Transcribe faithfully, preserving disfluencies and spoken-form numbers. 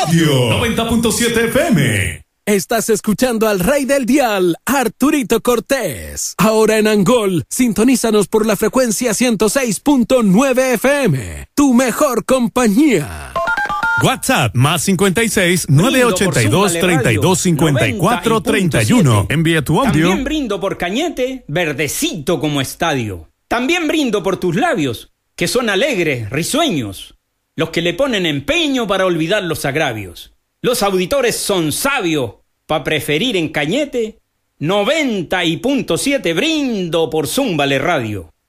audio. noventa punto siete F M. Estás escuchando al rey del dial, Arturito Cortés. Ahora en Angol, sintonízanos por la frecuencia ciento seis punto nueve F M. Tu mejor compañía. WhatsApp más cincuenta y seis, novecientos ochenta y dos, treinta y dos cincuenta y cuatro, treinta y uno. Envía tu audio. También brindo por Cañete, verdecito como estadio. También brindo por tus labios, que son alegres, risueños, los que le ponen empeño para olvidar los agravios. Los auditores son sabios, pa' preferir en Cañete, noventa y punto siete brindo por Zúmbale Radio.